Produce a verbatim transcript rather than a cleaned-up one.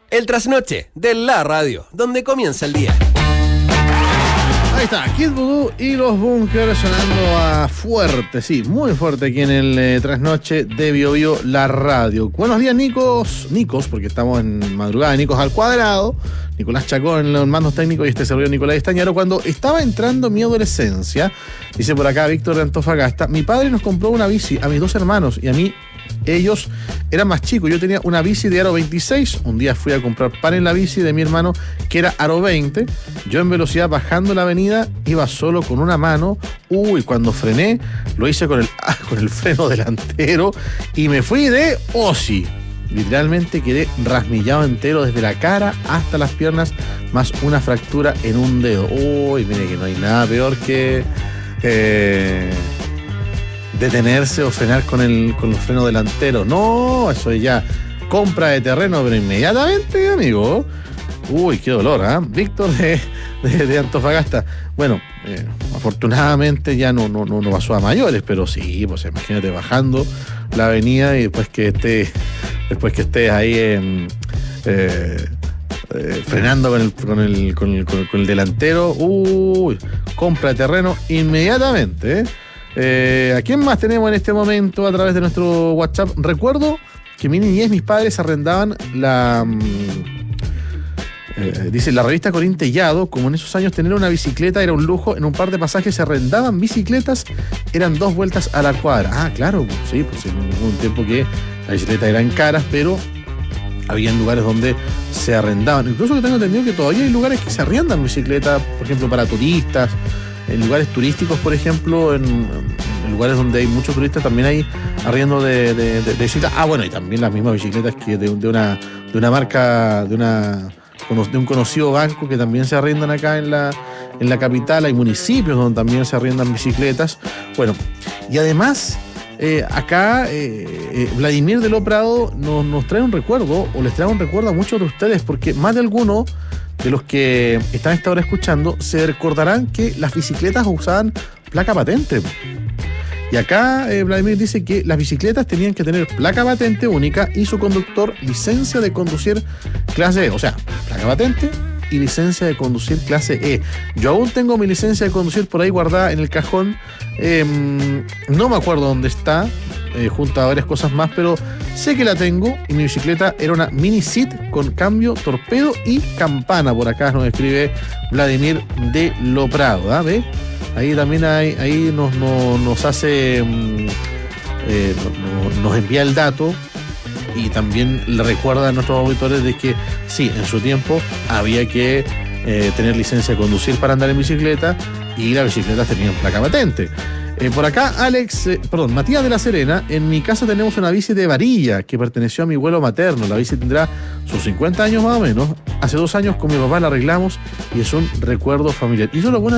El trasnoche de la radio, donde comienza el día. Ahí está, Kid Voodoo y los Bunkers sonando a fuerte, sí, muy fuerte aquí en el eh, trasnoche de Bio Bio, la radio. Buenos días, Nicos, Nicos, porque estamos en madrugada, Nicos al cuadrado, Nicolás Chacón en los mandos técnicos y este servidor Nicolás Estañaro. Cuando estaba entrando mi adolescencia, dice por acá Víctor de Antofagasta, mi padre nos compró una bici a mis dos hermanos y a mí. Ellos eran más chicos, yo tenía una bici de aro veintiséis, un día fui a comprar pan en la bici de mi hermano que era aro veinte, yo en velocidad bajando la avenida iba solo con una mano, uy, cuando frené lo hice con el, ah, con el freno delantero y me fui de osi, literalmente quedé rasmillado entero desde la cara hasta las piernas, más una fractura en un dedo. Uy, mire que no hay nada peor que... Eh, detenerse o frenar con el con los frenos delanteros. No, eso es ya compra de terreno, pero inmediatamente, amigo. Uy, qué dolor, ¿ah? ¿eh? Víctor de, de, de Antofagasta. Bueno, eh, afortunadamente ya no, no, no, no pasó a mayores, pero sí, pues imagínate bajando la avenida y después que esté, después que estés ahí en, eh, eh, frenando con el, con el, con el, con el, con el delantero. Uy, compra de terreno inmediatamente, ¿eh? Eh, ¿A quién más tenemos en este momento a través de nuestro WhatsApp? Recuerdo que en mi niñez mis padres arrendaban la... Eh, dice, la revista Corín Tellado, como en esos años tener una bicicleta era un lujo, en un par de pasajes se arrendaban bicicletas, eran dos vueltas a la cuadra. Ah, claro, sí, pues en un tiempo que las bicicletas eran caras, pero había lugares donde se arrendaban. Incluso que tengo entendido que todavía hay lugares que se arriendan bicicletas, por ejemplo, para turistas. En lugares turísticos, por ejemplo, en, en lugares donde hay muchos turistas, también hay arriendo de, de, de, de bicicletas. Ah, bueno, y también las mismas bicicletas que de, de, una, de una marca, de, una, de un conocido banco que también se arriendan acá en la, en la capital. Hay municipios donde también se arriendan bicicletas. Bueno, y además, eh, acá eh, eh, Vladimir de Lo Prado nos, nos trae un recuerdo, o les trae un recuerdo a muchos de ustedes, porque más de alguno de los que están a esta hora escuchando se recordarán que las bicicletas usaban placa patente. Y acá eh, Vladimir dice que las bicicletas tenían que tener placa patente única y su conductor licencia de conducir clase E. O sea, placa patente y licencia de conducir clase E. Yo aún tengo mi licencia de conducir por ahí guardada en el cajón. Eh, no me acuerdo dónde está, eh, junto a varias cosas más, pero sé que la tengo y mi bicicleta era una Mini Sit con cambio, torpedo y campana. Por acá nos escribe Vladimir de Lo Prado, ¿ah? ¿Ve? Ahí también hay, ahí nos, nos, nos hace, eh, nos, nos envía el dato y también le recuerda a nuestros auditores de que sí, en su tiempo había que eh, tener licencia de conducir para andar en bicicleta y las bicicletas tenían placa patente. Eh, por acá, Alex, eh, perdón, Matías de la Serena, en mi casa tenemos una bici de varilla que perteneció a mi abuelo materno. La bici tendrá sus cincuenta años más o menos. Hace dos años con mi papá la arreglamos y es un recuerdo familiar. Y eso es lo bueno